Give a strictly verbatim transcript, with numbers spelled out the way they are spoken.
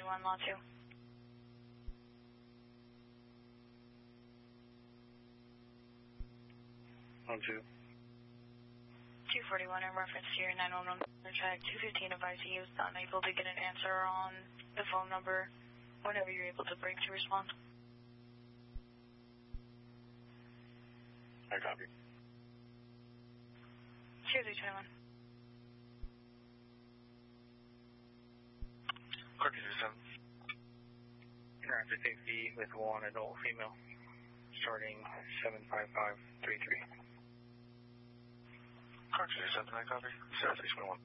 forty-one, Law two. Law two. two forty-one, in reference to your nine one one check, two fifteen advised you was unable to get an answer on the phone number. Whenever you're able to break to respond. I copy. two three twenty-one. Clark two seven. Interactive safety with one adult female, starting seven five five three three. Clark two seven, I copy. seven six one one.